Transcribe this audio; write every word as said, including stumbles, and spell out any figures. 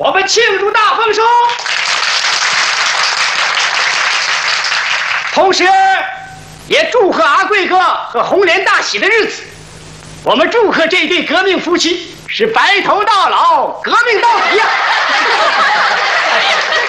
我们庆祝大丰收，同时也祝贺阿贵哥和红莲大喜的日子。我们祝贺这对革命夫妻是白头到老，革命到底呀！